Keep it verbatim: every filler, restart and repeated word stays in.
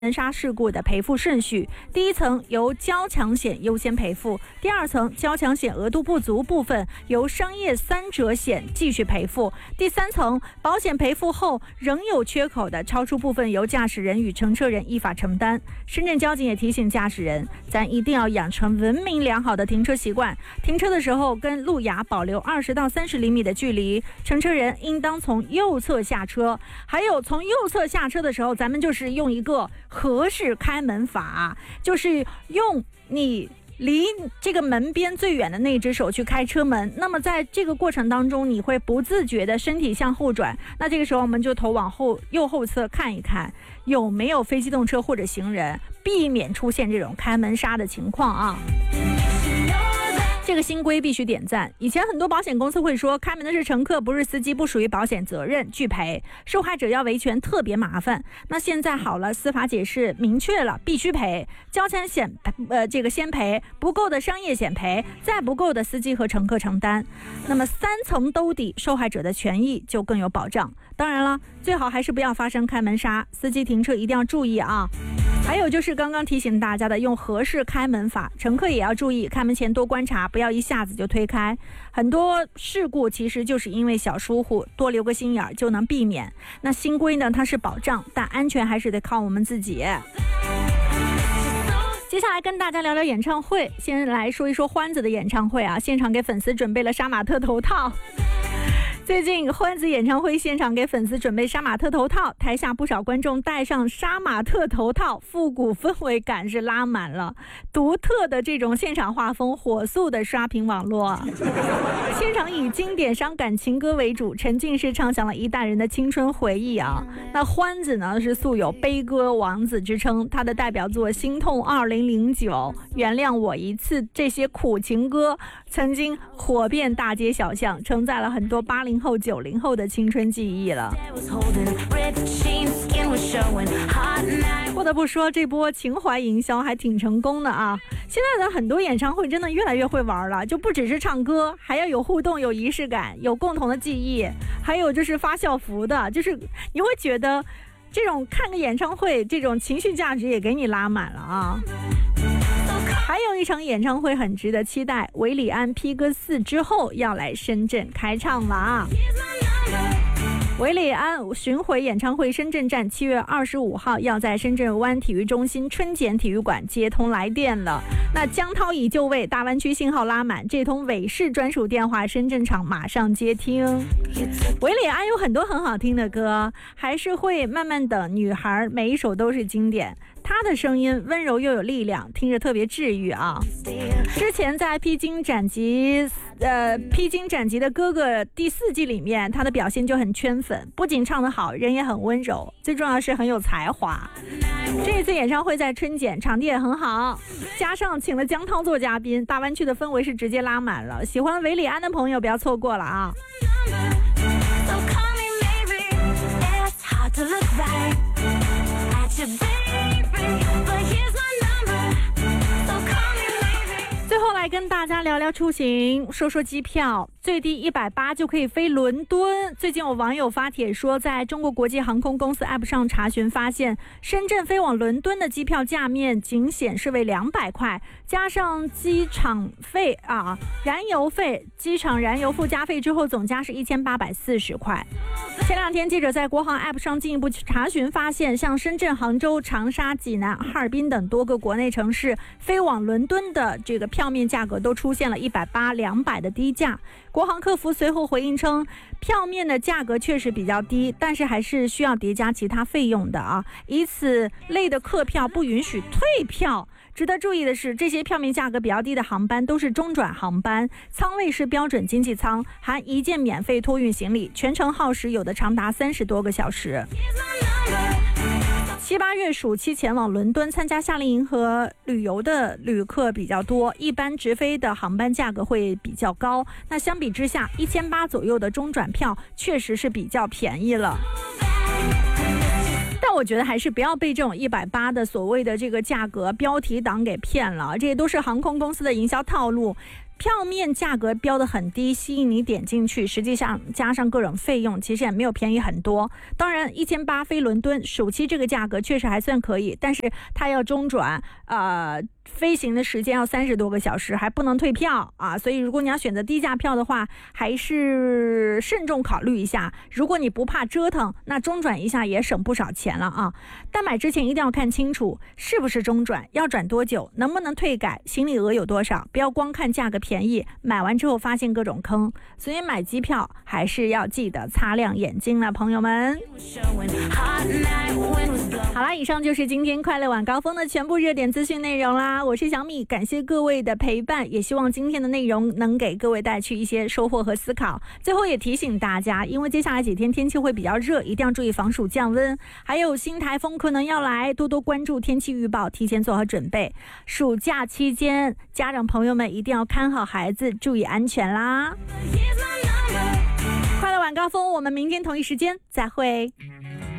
门杀事故的赔付顺序，第一层由交强险优先赔付，第二层交强险额度不足部分由商业三者险继续赔付，第三层保险赔付后仍有缺口的超出部分由驾驶人与乘车人依法承担。深圳交警也提醒驾驶人，咱一定要养成文明良好的停车习惯，停车的时候跟路牙保留二十到三十厘米的距离，乘车人应当从右侧下车，还有从右侧下车的时候，咱们就是用一个合适开门法，就是用你离这个门边最远的那只手去开车门。那么在这个过程当中，你会不自觉的身体向后转，那这个时候我们就头往后右后侧看一看有没有非机动车或者行人，避免出现这种开门杀的情况啊。这个新规必须点赞。以前很多保险公司会说，开门的是乘客，不是司机，不属于保险责任，拒赔，受害者要维权特别麻烦。那现在好了，司法解释明确了，必须赔，交强险呃这个先赔，不够的商业险赔，再不够的司机和乘客承担。那么三层兜底，受害者的权益就更有保障。当然了，最好还是不要发生开门杀，司机停车一定要注意啊。还有就是刚刚提醒大家的，用合适开门法，乘客也要注意，开门前多观察，不要一下子就推开。很多事故其实就是因为小疏忽，多留个心眼就能避免。那新规呢，它是保障，但安全还是得靠我们自己。接下来跟大家聊聊演唱会，先来说一说欢子的演唱会啊，现场给粉丝准备了杀马特头套。最近欢子演唱会现场给粉丝准备杀马特头套，台下不少观众戴上杀马特头套，复古氛围感是拉满了，独特的这种现场画风火速的刷屏网络。现场以经典伤感情歌为主，沉浸式唱响了一代人的青春回忆啊。那欢子呢是素有悲歌王子之称，他的代表作《心痛二零零九》、原谅我一次，这些苦情歌曾经火遍大街小巷，承载了很多八零后九零后的青春记忆了。不得不说，这波情怀营销还挺成功的啊。现在的很多演唱会真的越来越会玩了，就不只是唱歌，还要有互动，有仪式感，有共同的记忆，还有就是发校服的，就是你会觉得这种看个演唱会，这种情绪价值也给你拉满了啊。还有一场演唱会很值得期待，韦礼安 P 歌四之后要来深圳开唱了啊。韦礼安巡回演唱会深圳站七月二十五号要在深圳湾体育中心春茧体育馆接通来电了。那江涛已就位，大湾区信号拉满，这通韦氏专属电话深圳场马上接听。韦礼安有很多很好听的歌，还是会慢慢等，女孩每一首都是经典，他的声音温柔又有力量，听着特别治愈啊。之前在披荆斩棘呃，披荆斩棘的哥哥第四季里面，他的表现就很圈粉，不仅唱得好，人也很温柔，最重要是很有才华。这一次演唱会在春茧，场地也很好，加上请了江涛做嘉宾，大湾区的氛围是直接拉满了。喜欢韦礼安的朋友不要错过了啊。最后来跟大家聊聊出行，说说机票，最低一百八就可以飞伦敦。最近有网友发帖说，在中国国际航空公司 App 上查询发现，深圳飞往伦敦的机票价面仅显示为两百块，加上机场费啊、燃油费、机场燃油附加费之后，总价是一千八百四十块。前两天记者在国航 App 上进一步查询发现，像深圳、杭州、长沙、济南、哈尔滨等多个国内城市飞往伦敦的这个票面价格都出现了一百八、两百的低价。国航客服随后回应称，票面的价格确实比较低，但是还是需要叠加其他费用的啊，以此类的客票不允许退票。值得注意的是，这些票面价格比较低的航班都是中转航班，舱位是标准经济舱，含一件免费托运行李，全程耗时有的长达三十多个小时。七八月暑期前往伦敦参加夏令营和旅游的旅客比较多，一般直飞的航班价格会比较高，那相比之下一千八左右的中转票确实是比较便宜了。但我觉得还是不要被这种一百八的所谓的这个价格标题党给骗了，这些都是航空公司的营销套路。 票面价格标得很低，吸引你点进去，实际上加上各种费用，其实也没有便宜很多。当然一千八飞伦敦暑期这个价格确实还算可以，但是它要中转，呃飞行的时间要三十多个小时，还不能退票啊！所以如果你要选择低价票的话，还是慎重考虑一下。如果你不怕折腾，那中转一下也省不少钱了啊！但买之前一定要看清楚是不是中转，要转多久，能不能退改，行李额有多少，不要光看价格便宜，买完之后发现各种坑。所以买机票还是要记得擦亮眼睛了，朋友们。好啦，以上就是今天快乐晚高峰的全部热点资讯内容啦。我是小米，感谢各位的陪伴，也希望今天的内容能给各位带去一些收获和思考。最后也提醒大家，因为接下来几天天气会比较热，一定要注意防暑降温，还有新台风可能要来，多多关注天气预报，提前做好准备。暑假期间，家长朋友们一定要看好孩子，注意安全啦。快乐晚高峰，我们明天同一时间再会。